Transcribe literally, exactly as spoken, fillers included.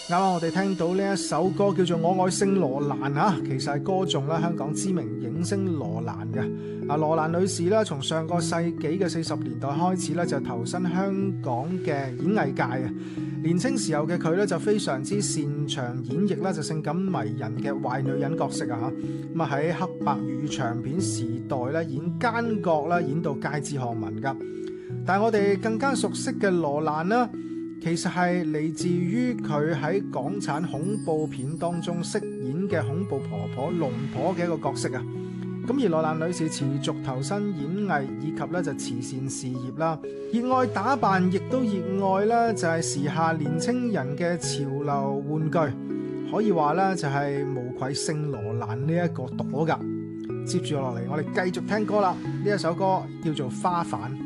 啱啱我哋聽到呢一首歌叫做《我愛聖羅蘭》啊，其實係歌頌啦香港知名影星羅蘭嘅。啊，羅蘭女士咧，從上個世紀嘅四十年代開始咧，就投身香港嘅演藝界啊。年青時候嘅佢咧，就非常之擅長演繹啦，就性感迷人嘅壞女人角色啊嚇。咁啊喺黑白粵語長片時代咧，演奸角啦，演到街知巷聞噶。但係我哋更加熟悉嘅羅蘭啦，其實係嚟自於佢喺港產恐怖片當中飾演嘅恐怖婆婆龍婆嘅一個角色啊。咁而羅蘭女士持續投身演藝以及咧就慈善事業啦，熱愛打扮，亦都熱愛咧就係時下年青人嘅潮流玩具，可以話咧就係無愧聖羅蘭呢一個朵噶。接住落嚟，我哋繼續聽歌啦，呢一首歌叫做《花瓣》。